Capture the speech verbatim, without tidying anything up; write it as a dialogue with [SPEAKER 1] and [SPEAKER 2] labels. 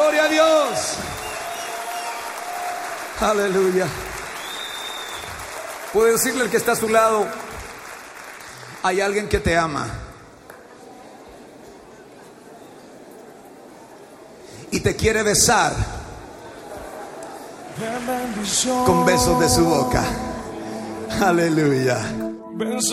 [SPEAKER 1] Gloria a Dios. Aleluya. Puede decirle al que está a su lado: hay alguien que te ama y te quiere besar con besos de su boca. Aleluya.